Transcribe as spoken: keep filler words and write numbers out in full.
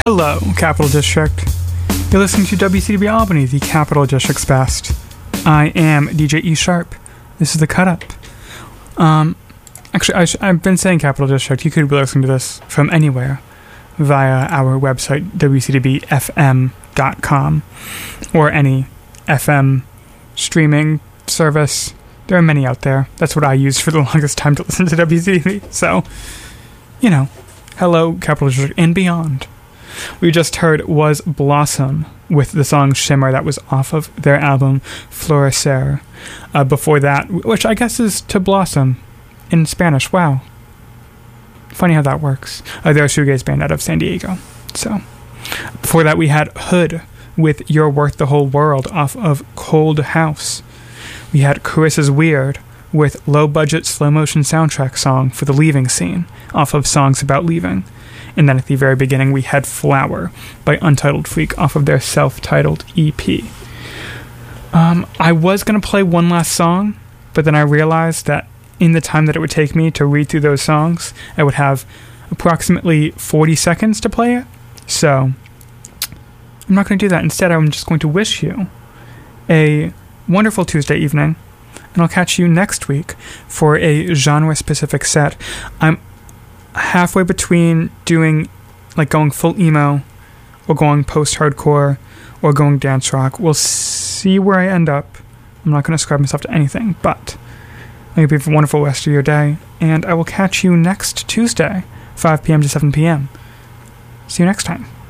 Hello, Capital District. You're listening to W C D B Albany, the Capital District's best. I am D J E Sharp. This is the Cut Up. Um, actually, I sh- I've been saying Capital District. You could be listening to this from anywhere via our website, w c d b f m dot com, or any F M streaming service. There are many out there. That's what I used for the longest time to listen to W C D B. So, you know, hello, Capital District and beyond. We just heard Was Blossom with the song Shimmer that was off of their album Florecer. Uh, before that, which I guess is to blossom in Spanish. Wow. Funny how that works. Uh, they're a shoegaze band out of San Diego. So, before that we had Hood with You're Worth the Whole World off of Cold House. We had Carissa's Weird with Low Budget Slow Motion Soundtrack Song for the Leaving Scene off of Songs About Leaving. And then at the very beginning, we had Flower by Untitled Freak off of their self-titled E P. Um, I was going to play one last song, but then I realized that in the time that it would take me to read through those songs, I would have approximately forty seconds to play it. So, I'm not going to do that. Instead, I'm just going to wish you a wonderful Tuesday evening, and I'll catch you next week for a genre-specific set. I'm halfway between doing, like, going full emo, or going post-hardcore, or going dance rock. We'll see where I end up. I'm not going to ascribe myself to anything, but I hope you have a wonderful rest of your day, and I will catch you next Tuesday, five p.m. to seven p.m. See you next time.